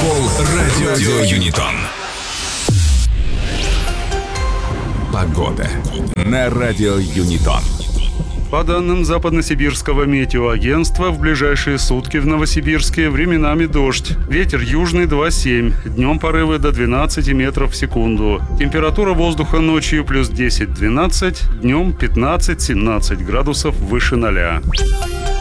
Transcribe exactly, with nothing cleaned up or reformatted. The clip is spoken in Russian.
Футбол Радио Юнитон. Погода на Радио Юнитон. По данным Западносибирского метеоагентства, в ближайшие сутки в Новосибирске временами дождь. Ветер южный два семь. Днем порывы до двенадцати метров в секунду. Температура воздуха ночью плюс десять-двенадцать, днем пятнадцать-семнадцать градусов выше ноля.